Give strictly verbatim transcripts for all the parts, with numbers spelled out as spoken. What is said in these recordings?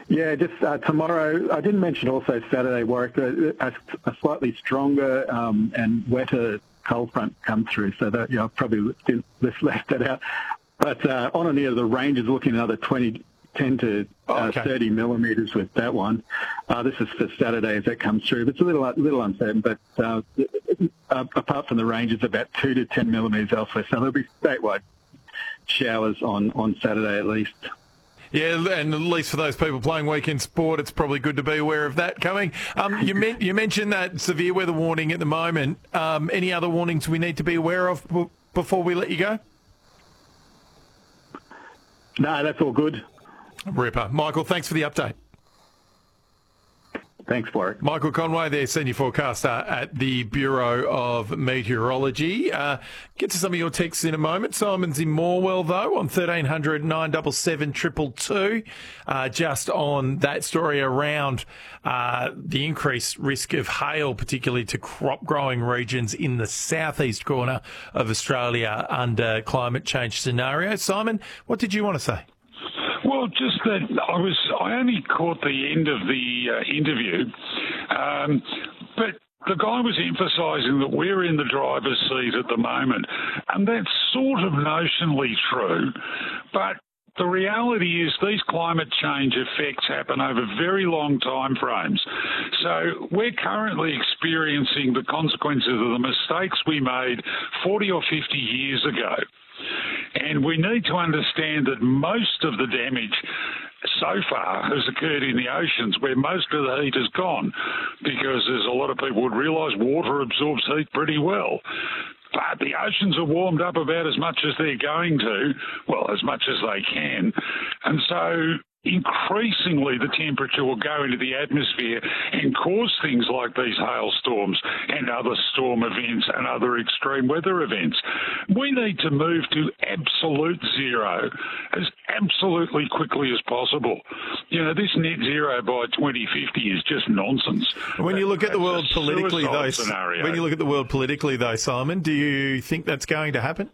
Yeah, just uh, tomorrow. I didn't mention also Saturday, Warwick, a, a slightly stronger um, and wetter cold front come through, so that you know probably just left that out. But uh, on and near the range is looking another twenty, ten to uh, okay. thirty millimetres with that one. Uh, this is for Saturday as that comes through. It's a little little uncertain, but uh, uh, apart from the range, it's about two to ten millimetres elsewhere. So there'll be statewide showers on, on Saturday at least. Yeah, and at least for those people playing weekend sport, it's probably good to be aware of that coming. Um, you, men- you mentioned that severe weather warning at the moment. Um, any other warnings we need to be aware of b- before we let you go? No, that's all good. Ripper. Michael, thanks for the update. Thanks, Warwick. Michael Conway there, Senior Forecaster at the Bureau of Meteorology. Uh, get to some of your texts in a moment. Simon's in Morwell, though, on thirteen hundred nine seven seven two two two, uh, just on that story around uh, the increased risk of hail, particularly to crop-growing regions in the southeast corner of Australia under climate change scenario. Simon, what did you want to say? Well, just that I was, I only caught the end of the uh, interview, um, but the guy was emphasising that we're in the driver's seat at the moment, and that's sort of notionally true, but the reality is these climate change effects happen over very long time frames. So we're currently experiencing the consequences of the mistakes we made forty or fifty years ago. And we need to understand that most of the damage so far has occurred in the oceans where most of the heat has gone, because as a lot of people would realise, water absorbs heat pretty well. But the oceans are warmed up about as much as they're going to, well, as much as they can. And so increasingly the temperature will go into the atmosphere and cause things like these hailstorms and other storm events and other extreme weather events. We need to move to absolute zero as absolutely quickly as possible. You know, this net zero by twenty fifty is just nonsense. When you look at the world politically, though, scenario. when you look at the world politically, though, Simon, do you think that's going to happen?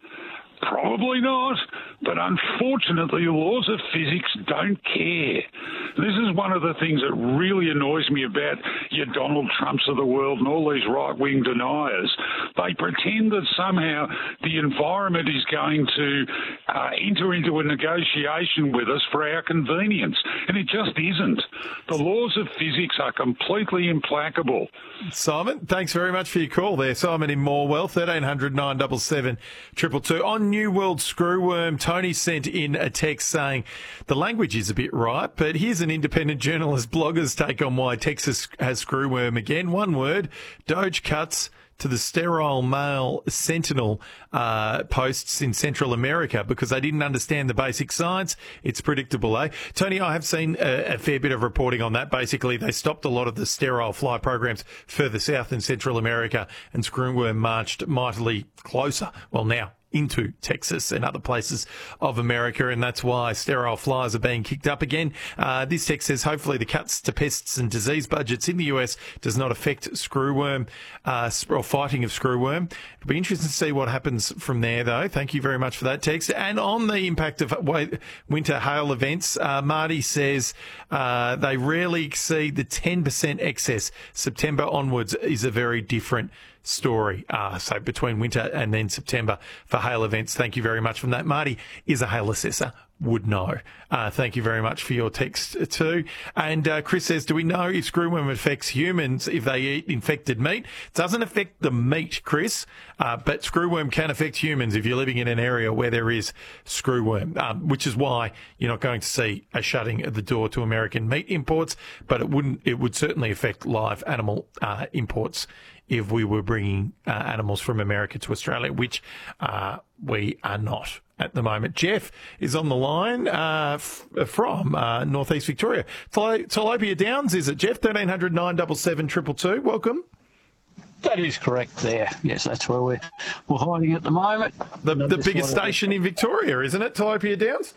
Probably not, but unfortunately the laws of physics don't care. This is one of the things that really annoys me about your Donald Trumps of the world and all these right-wing deniers. They pretend that somehow the environment is going to uh, enter into a negotiation with us for our convenience, and it just isn't. The laws of physics are completely implacable. Simon, thanks very much for your call there. Simon in Morwell, thirteen hundred nine seven seven two two two. On New World Screwworm, Tony sent in a text saying the language is a bit right, but here's an independent journalist blogger's take on why Texas has screwworm again. One word, Doge cuts to the sterile male sentinel uh, posts in Central America because they didn't understand the basic science. It's predictable, eh? Tony, I have seen a, a fair bit of reporting on that. Basically, they stopped a lot of the sterile fly programs further south in Central America, and screwworm marched mightily closer. Well, now into Texas and other places of America, and that's why sterile flies are being kicked up again. Uh, this text says, hopefully the cuts to pests and disease budgets in the U S does not affect screwworm uh, or fighting of screwworm. It'll be interesting to see what happens from there, though. Thank you very much for that text. And on the impact of winter hail events, uh, Marty says uh, they rarely exceed the ten percent excess. September onwards is a very different story. Uh, so between winter and then September for hail events. Thank you very much from that. Marty is a hail assessor, would know. Uh, thank you very much for your text too. And uh, Chris says, do we know if screwworm affects humans if they eat infected meat? It doesn't affect the meat, Chris, uh, but screwworm can affect humans if you're living in an area where there is screwworm, um, which is why you're not going to see a shutting of the door to American meat imports, but it wouldn't. It would certainly affect live animal uh, imports if we were bringing uh, animals from America to Australia, which uh, we are not at the moment. Jeff is on the line uh, f- from uh, northeast Victoria. Tal- Talopia Downs, is it, Jeff? thirteen hundred nine seven seven two two two. Welcome. That is correct there. Yes, that's where we're, we're hiding at the moment. The, the biggest station in Victoria, isn't it, Talopia Downs?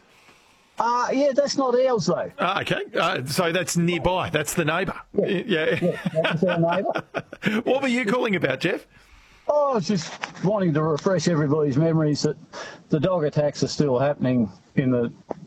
Uh, yeah, that's not ours, though. Ah, okay. Uh, so that's nearby. That's the neighbour. Yeah. yeah. yeah that's our neighbour. What were you calling about, Jeff? Oh, I was just wanting to refresh everybody's memories that the dog attacks are still happening in the